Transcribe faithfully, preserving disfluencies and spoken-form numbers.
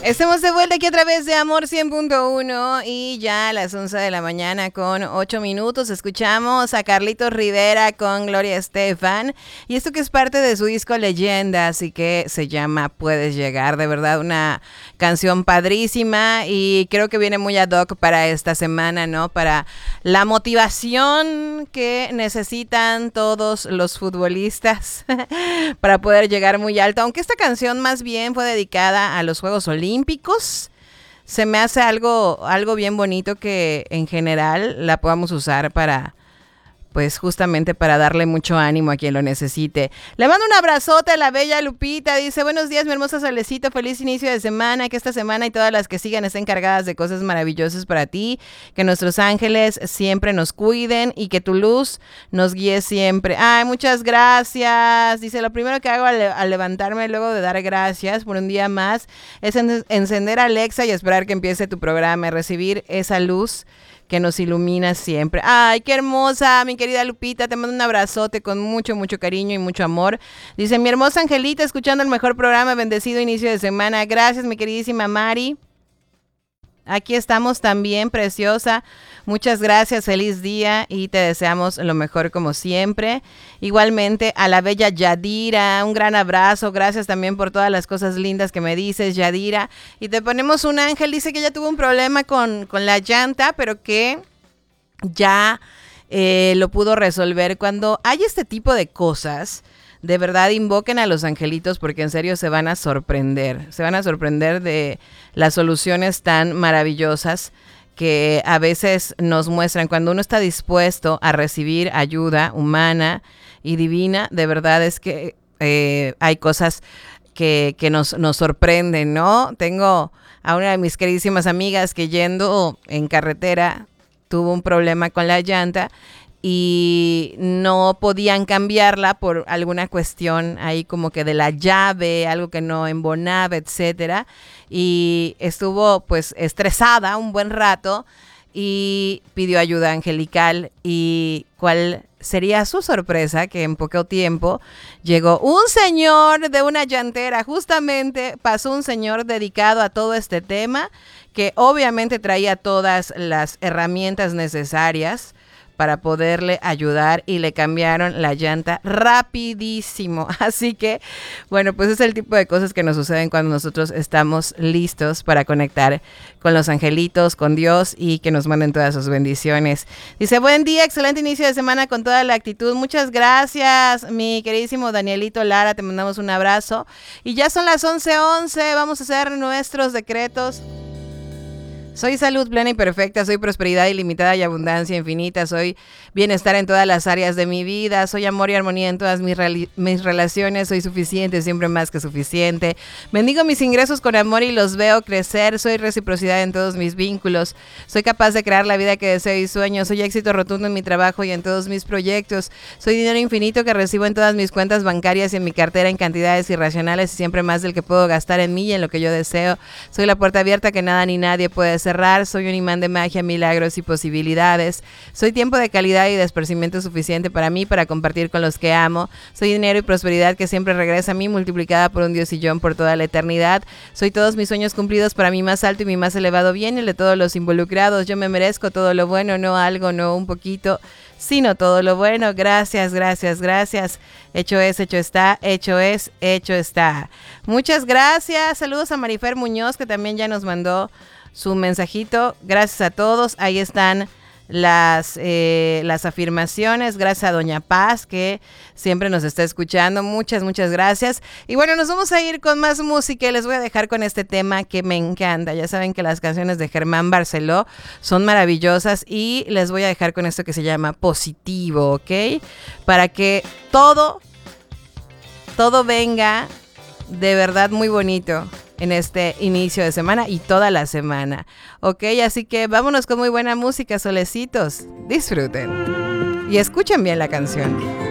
Estamos de vuelta aquí a través de Amor cien punto uno y ya a las once de la mañana con ocho minutos escuchamos a Carlitos Rivera con Gloria Estefan y esto que es parte de su disco Leyendas y que se llama Puedes Llegar, de verdad una canción padrísima y creo que viene muy ad hoc para esta semana, ¿no? Para la motivación que necesitan todos los futbolistas para poder llegar muy alto, aunque esta canción más bien fue dedicada a los Juegos Olímpicos. Olímpicos, se me hace algo, algo bien bonito que en general la podamos usar para, pues justamente para darle mucho ánimo a quien lo necesite. Le mando un abrazote a la bella Lupita, dice, buenos días mi hermosa Solecito, feliz inicio de semana, que esta semana y todas las que sigan estén cargadas de cosas maravillosas para ti, que nuestros ángeles siempre nos cuiden y que tu luz nos guíe siempre. Ay, muchas gracias, dice, lo primero que hago al, al levantarme luego de dar gracias por un día más es en, encender a Alexa y esperar que empiece tu programa y recibir esa luz que nos ilumina siempre. Ay, qué hermosa, mi querida Lupita, te mando un abrazote con mucho, mucho cariño y mucho amor. Dice, mi hermosa Angelita, escuchando el mejor programa, bendecido inicio de semana. Gracias, mi queridísima Mari. Aquí estamos también, preciosa. Muchas gracias, feliz día y te deseamos lo mejor como siempre. Igualmente a la bella Yadira, un gran abrazo. Gracias también por todas las cosas lindas que me dices, Yadira. Y te ponemos un ángel, dice que ya tuvo un problema con, con la llanta, pero que ya eh, lo pudo resolver. Cuando hay este tipo de cosas, de verdad invoquen a los angelitos porque en serio se van a sorprender. Se van a sorprender de las soluciones tan maravillosas que a veces nos muestran. Cuando uno está dispuesto a recibir ayuda humana y divina, de verdad es que eh, hay cosas que, que nos, nos sorprenden, ¿no? Tengo a una de mis queridísimas amigas que yendo en carretera tuvo un problema con la llanta y no podían cambiarla por alguna cuestión ahí como que de la llave, algo que no embonaba, etcétera. Y estuvo pues estresada un buen rato y pidió ayuda angelical. Y cuál sería su sorpresa que en poco tiempo llegó un señor de una llantera, justamente pasó un señor dedicado a todo este tema que obviamente traía todas las herramientas necesarias para poderle ayudar y le cambiaron la llanta rapidísimo. Así que, bueno, pues es el tipo de cosas que nos suceden cuando nosotros estamos listos para conectar con los angelitos, con Dios y que nos manden todas sus bendiciones. Dice, buen día, excelente inicio de semana con toda la actitud. Muchas gracias, mi queridísimo Danielito Lara, te mandamos un abrazo. Y ya son las once once, vamos a hacer nuestros decretos. Soy salud plena y perfecta, soy prosperidad ilimitada y abundancia infinita, soy bienestar en todas las áreas de mi vida, soy amor y armonía en todas mis, re- mis relaciones, soy suficiente, siempre más que suficiente. Bendigo mis ingresos con amor y los veo crecer, soy reciprocidad en todos mis vínculos, soy capaz de crear la vida que deseo y sueño, soy éxito rotundo en mi trabajo y en todos mis proyectos, soy dinero infinito que recibo en todas mis cuentas bancarias y en mi cartera en cantidades irracionales y siempre más del que puedo gastar en mí y en lo que yo deseo, soy la puerta abierta que nada ni nadie puede cerrar, soy un imán de magia, milagros y posibilidades, soy tiempo de calidad y de esparcimiento suficiente para mí, para compartir con los que amo, soy dinero y prosperidad que siempre regresa a mí multiplicada por un diosillón por toda la eternidad, soy todos mis sueños cumplidos para mi más alto y mi más elevado bien y el de todos los involucrados, yo me merezco todo lo bueno, no algo, no un poquito, sino todo lo bueno. Gracias, gracias, gracias. Hecho es, hecho está, hecho es, hecho está. Muchas gracias. Saludos a Marifer Muñoz, que también ya nos mandó su mensajito. Gracias a todos. Ahí están las, eh, las afirmaciones. Gracias a Doña Paz, que siempre nos está escuchando. Muchas, muchas gracias. Y bueno, nos vamos a ir con más música. Les voy a dejar con este tema que me encanta. Ya saben que las canciones de Germán Barceló son maravillosas y les voy a dejar con esto que se llama Positivo, ¿ok? Para que todo, todo venga de verdad muy bonito en este inicio de semana y toda la semana, ¿ok? Así que vámonos con muy buena música, solecitos. Disfruten y escuchen bien la canción.